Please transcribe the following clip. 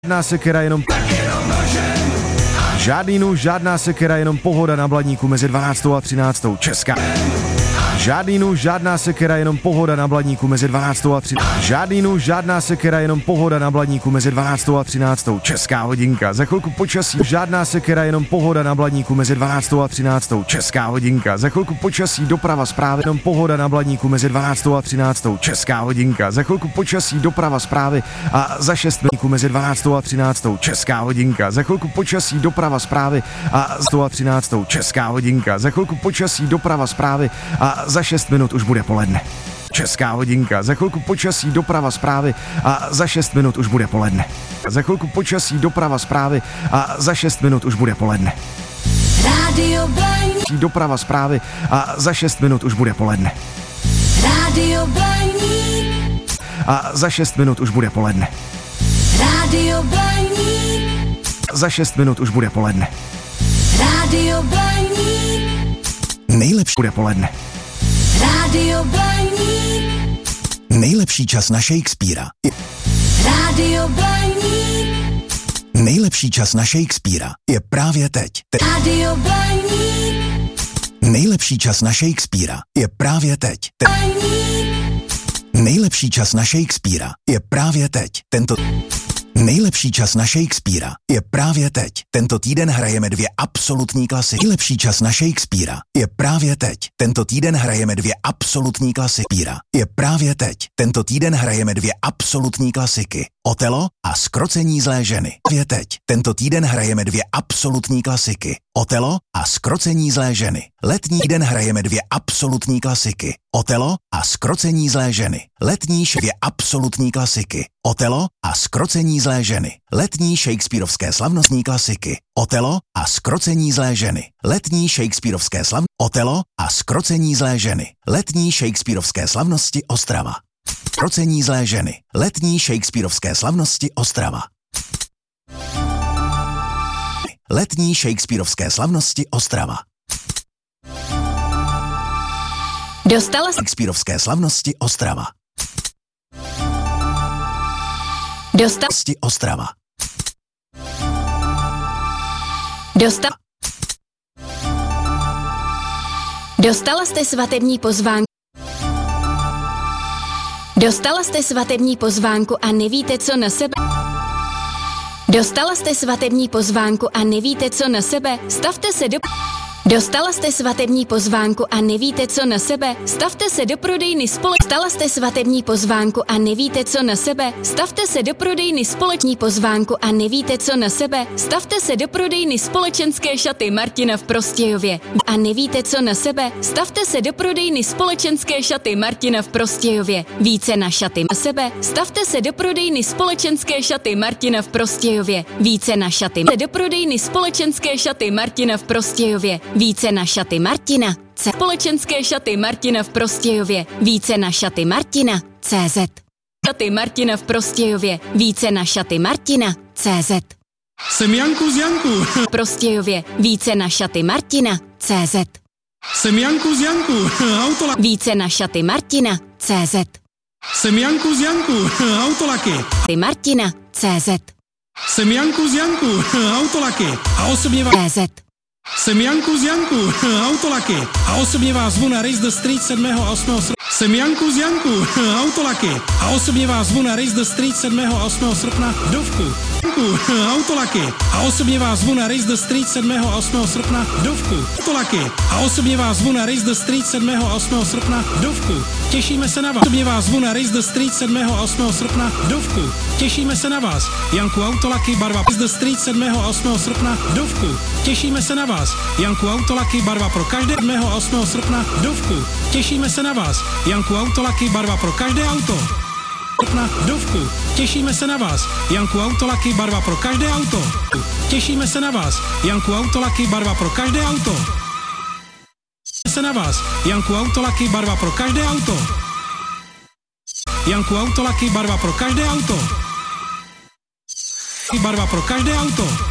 Žádná sekera, jenom žádný nůž, žádná sekera, jenom pohoda na Bladníku mezi 12. a 13. Česká. Žádný nůž, žádná sekera, jenom pohoda na Bladníku mezi 12. a 13. Žádný nůž, žádná sekera, jenom pohoda na Bladníku mezi 12. a 13. Česká hodinka. Za chvilku počasí. Žádná sekera, jenom pohoda na Bladníku mezi 12. a 13. Česká hodinka. Za chvilku počasí, doprava zprávy, jenom pohoda na Bladníku mezi 12. a 13. Česká hodinka. Za chvilku počasí, doprava zprávy a za 6 minut mezi 12. a 13. Česká hodinka. Za chvilku počasí, doprava zprávy a za 13. Česká hodinka. Za chvilku počasí, doprava zprávy a za 6 minut už bude poledne. Česká hodinka. Za chvilku počasí, doprava zprávy a za 6 minut už bude poledne. Za chvilku počasí, doprava zprávy a za 6 minut už bude poledne. Rádio Blaník. Doprava zprávy a za 6 minut už bude poledne. Rádio Blaník. A za 6 minut už bude poledne. Rádio Blaník. Za 6 minut už bude poledne. Rádio Blaník. Nejlepší bude poledne. Rádio Blaník. Nejlepší čas na Shakespearea. Rádio Blaník. Nejlepší čas na Shakespearea je právě teď. Rádio Blaník. Nejlepší čas na Shakespearea je právě teď. Blaník. Nejlepší čas na Shakespearea je právě teď. Nejlepší čas na Shakespearea je právě teď. Tento týden hrajeme 2 absolutní klasiky. Nejlepší čas na Shakespearea je právě teď. Tento týden hrajeme 2 absolutní klasiky. Je právě teď. Tento týden hrajeme 2 absolutní klasiky. Otelo a Zkrocení zlé ženy. Právě teď. Tento týden hrajeme 2 absolutní klasiky. Otelo a Zkrocení zlé ženy. Letní týden hrajeme 2 absolutní klasiky. Otelo a Zkrocení zlé ženy. Letní 2 absolutní klasiky. Otelo a Zkrocení zlé ženy. Letní shakespearovské slavnostní klasiky. Otelo a Zkrocení zlé ženy. Letní shakespearovské Otelo a Zkrocení zlé ženy. Letní shakespearovské slavnosti Ostrava. Zkrocení zlé ženy. Letní shakespearovské slavnosti Ostrava. Letní shakespearovské slavnosti Ostrava. Dostala Shakespearovské slavnosti Ostrava. Dostala Ostrava. Dostala jste svatební pozvánku. Dostala jste svatební pozvánku a nevíte, co na sebe. Dostala jste svatební pozvánku a nevíte, co na sebe. Stavte se do. Dostala jste svatební pozvánku a nevíte, co na sebe. Stavte se do prodejny Dostala jste svatební pozvánku a nevíte, co na sebe. Stavte se do prodejny Společní pozvánku a nevíte, co na sebe. Stavte se do prodejny Společenské šaty Martina v Prostějově a nevíte, co na sebe. Stavte se do prodejny Společenské šaty Martina v Prostějově. Více na šaty na sebe. Stavte se do prodejny Společenské šaty Martina v Prostějově. Více na šaty do prodejny Společenské šaty Martina v Prostějově. Více na šaty Martina. Společenské šaty Martina v Prostějově. Více na šaty Martina. CZ. Šaty Martina v Prostějově. Více na šaty Martina. CZ. Jsem Janku z Janku. Prostějově. Více na šaty Martina. CZ. Jsem Janku z Janku. Autolaky. Více na šaty Martina. CZ. Jsem Janku z Janku. Autolaky. Ty Martina. CZ. Jsem Janku z Janku. Autolaky. A osobně vás... CZ. Jsem Janku z Janku. Autolaky. A osobně vás zvu na Race the Street 7. a 8. srpna. Jsem Janku z Janku. Autolaky. A osobně vás zvu na Race the Street 7. a 8. srpna v Dovku. Autolaky. A osobně vás zvu na Race the Street 7. a 8. srpna v Dovku. Autolaky. A osobně vás zvu na Race the Street 7. a 8. srpna v Dovku. Těšíme se na vás. Osobně vás zvu na Race the Street 7. a 8. srpna v Dovku. Těšíme se na vás. Janku Autolaky, barva Race the Street 7. a 8. srpna v Dovku. Těšíme se na vás. Janku Autolaky, barva pro každé 7. a 8. srpna v Dovku. Těšíme se na vás. Janku Autolaky, barva pro každé auto. V Dovku. Těšíme se na vás. Janku Autolaky, barva pro každé auto. Těšíme se na vás. Janku Autolaky, barva pro každé auto. Se na vás. Janku Autolaky, barva pro každé auto. Janku Autolaky, barva pro každé auto. Barva pro každé auto.